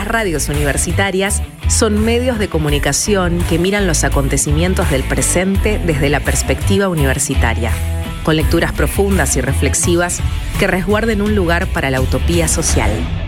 radios universitarias son medios de comunicación que miran los acontecimientos del presente desde la perspectiva universitaria, con lecturas profundas y reflexivas que resguarden un lugar para la utopía social.